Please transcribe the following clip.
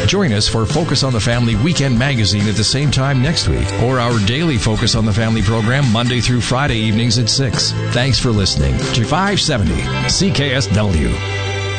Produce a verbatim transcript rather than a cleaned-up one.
Join us for Focus on the Family Weekend Magazine at the same time next week, or our daily Focus on the Family program Monday through Friday evenings at six. Thanks for listening to five seventy C K S W.